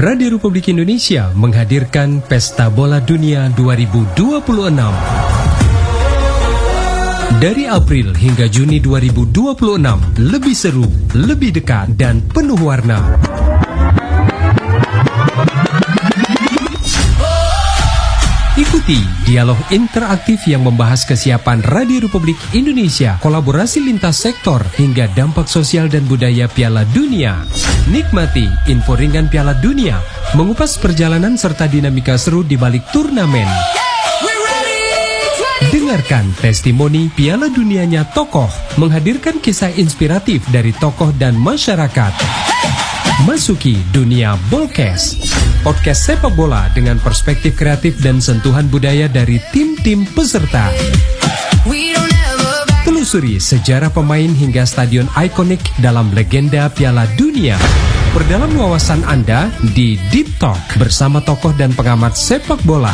Radio Republik Indonesia menghadirkan Pesta Bola Dunia 2026. Dari April hingga Juni 2026, lebih seru, lebih dekat, dan penuh warna. Ikuti dialog interaktif yang membahas kesiapan Radio Republik Indonesia, kolaborasi lintas sektor, hingga dampak sosial dan budaya Piala Dunia. Nikmati info ringan Piala Dunia, mengupas perjalanan serta dinamika seru di balik turnamen. Dengarkan testimoni Piala Dunianya tokoh, menghadirkan kisah inspiratif dari tokoh dan masyarakat. Masuki dunia Bolkes, podcast sepak bola dengan perspektif kreatif dan sentuhan budaya dari tim-tim peserta. Telusuri sejarah pemain hingga stadion ikonik dalam legenda Piala Dunia. Perdalam wawasan Anda di Deep Talk bersama tokoh dan pengamat sepak bola.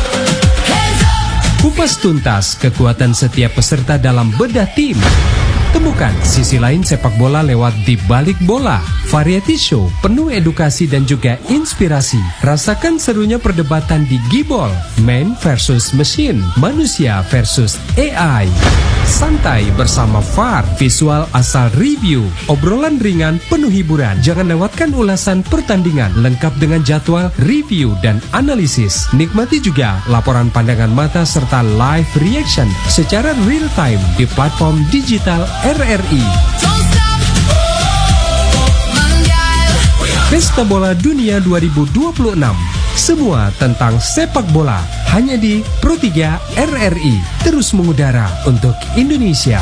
Kupas tuntas kekuatan setiap peserta dalam bedah tim. Temukan sisi lain sepak bola lewat Di Balik Bola, variety show penuh edukasi dan juga inspirasi. Rasakan serunya perdebatan di Gibol, man versus machine, manusia versus AI. Santai bersama VAR, visual asal review, obrolan ringan penuh hiburan. Jangan lewatkan ulasan pertandingan lengkap dengan jadwal, review, dan analisis. Nikmati juga laporan pandangan mata serta live reaction secara real time di platform digital RRI. Pesta Bola Dunia 2026. Semua tentang sepak bola hanya di Pro 3 RRI. Terus mengudara untuk Indonesia.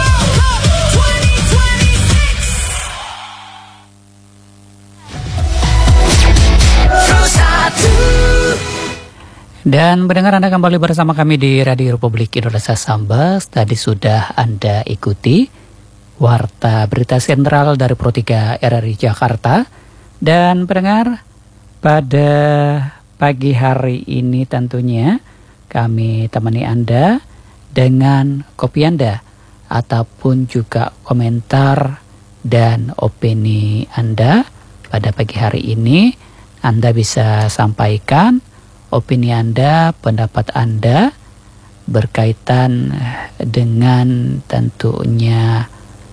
Dan mendengar Anda kembali bersama kami di Radio Republik Indonesia Sambas. Tadi sudah Anda ikuti Warta Berita Sentral dari Pro 3 RRI Jakarta. Dan pendengar, pada pagi hari ini tentunya kami temani Anda dengan kopi Anda ataupun juga komentar dan opini Anda. Pada pagi hari ini Anda bisa sampaikan opini Anda, pendapat Anda berkaitan dengan tentunya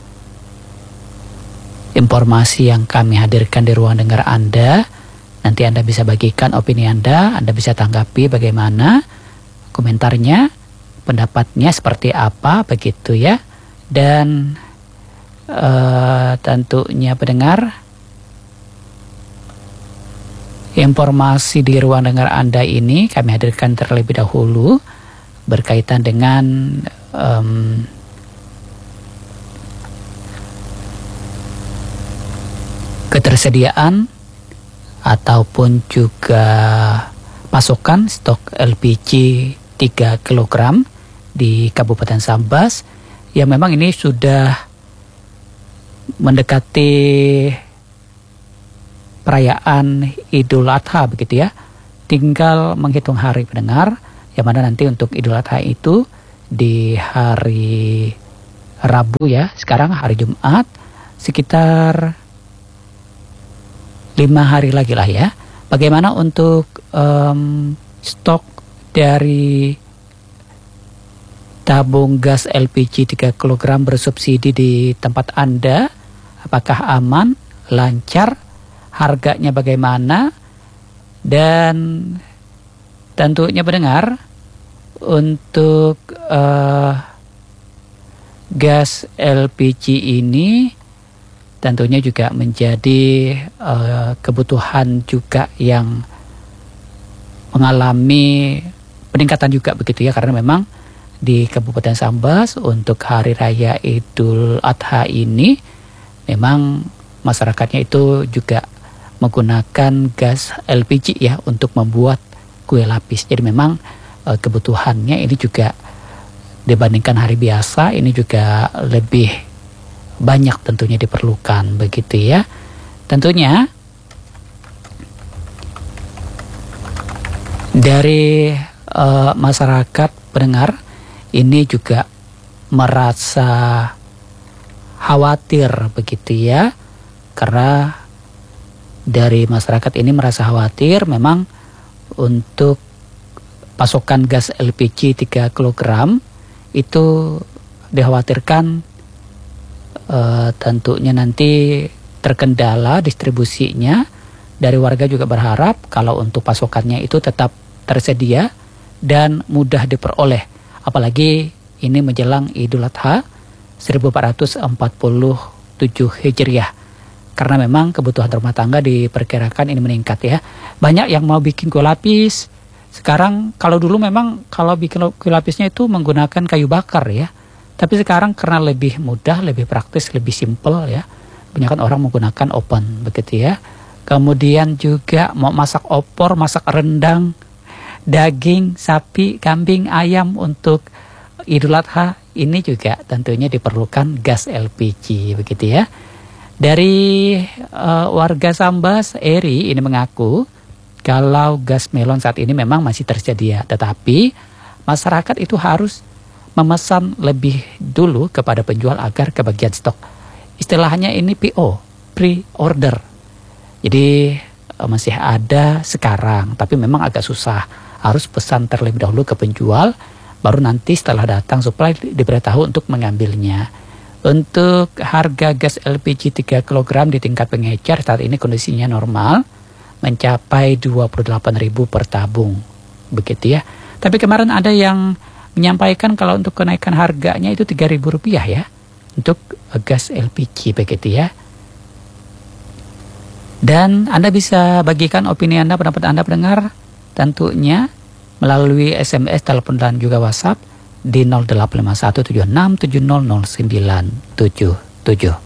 informasi yang kami hadirkan di ruang dengar Anda. Nanti Anda bisa bagikan opini Anda bisa tanggapi bagaimana komentarnya, pendapatnya seperti apa, begitu ya. Dan tentunya pendengar, informasi di ruang dengar Anda ini kami hadirkan terlebih dahulu berkaitan dengan ketersediaan ataupun juga pasokan stok LPG 3 kg di Kabupaten Sambas, yang memang ini sudah mendekati perayaan Idul Adha begitu ya. Tinggal menghitung hari pendengar, yang mana nanti untuk Idul Adha itu di hari Rabu ya, sekarang hari Jumat, sekitar 5 hari lagi lah ya. Bagaimana untuk stok dari tabung gas LPG 3 kg bersubsidi di tempat Anda? Apakah aman, lancar, harganya bagaimana? Dan tentunya pendengar, untuk gas LPG ini tentunya juga menjadi kebutuhan juga yang mengalami peningkatan juga begitu ya, karena memang di Kabupaten Sambas untuk Hari Raya Idul Adha ini memang masyarakatnya itu juga menggunakan gas LPG ya untuk membuat kue lapis. Jadi memang kebutuhannya ini juga dibandingkan hari biasa ini juga lebih banyak tentunya diperlukan begitu ya. Tentunya dari masyarakat pendengar ini juga merasa khawatir begitu ya, karena dari masyarakat ini merasa khawatir memang untuk pasokan gas LPG 3 kg itu dikhawatirkan tentunya nanti terkendala distribusinya. Dari warga juga berharap kalau untuk pasokannya itu tetap tersedia dan mudah diperoleh. Apalagi ini menjelang Idul Adha 1447 Hijriah. Karena memang kebutuhan rumah tangga diperkirakan ini meningkat ya. Banyak yang mau bikin kue lapis. Sekarang kalau dulu memang kalau bikin kue lapisnya itu menggunakan kayu bakar ya. Tapi sekarang karena lebih mudah, lebih praktis, lebih simpel ya. Kebanyakan orang menggunakan oven begitu ya. Kemudian juga mau masak opor, masak rendang, daging, sapi, kambing, ayam untuk Idul Adha ini juga tentunya diperlukan gas LPG begitu ya. Dari warga Sambas, Eri ini mengaku kalau gas melon saat ini memang masih tersedia, tetapi masyarakat itu harus memesan lebih dulu kepada penjual agar kebagian stok. Istilahnya ini PO, pre-order. Jadi masih ada sekarang, tapi memang agak susah. Harus pesan terlebih dahulu ke penjual, baru nanti setelah datang supply diberitahu untuk mengambilnya. Untuk harga gas LPG 3 kg di tingkat pengecer saat ini kondisinya normal, mencapai 28.000 per tabung. Begitu ya. Tapi kemarin ada yang menyampaikan kalau untuk kenaikan harganya itu Rp3.000 ya untuk gas LPG begitu ya. Dan Anda bisa bagikan opini Anda, pendapat Anda pendengar tentunya melalui SMS, telepon dan juga WhatsApp di 085176700977.